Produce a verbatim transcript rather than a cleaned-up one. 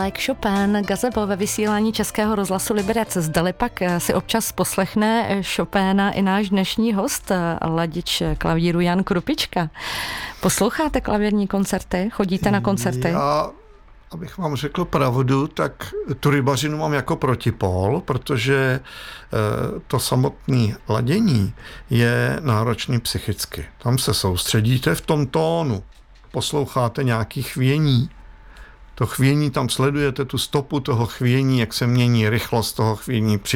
Like Chopin, gazebo ve vysílání Českého rozhlasu Liberec. Zdali pak si občas poslechne Chopina i náš dnešní host, ladič klavíru Jan Krupička. Posloucháte klavírní koncerty? Chodíte na koncerty? Já, abych vám řekl pravdu, tak tu rybařinu mám jako protipól, protože to samotné ladění je náročný psychicky. Tam se soustředíte v tom tónu, posloucháte nějaký chvění. To chvění, tam sledujete tu stopu toho chvění, jak se mění rychlost toho chvění při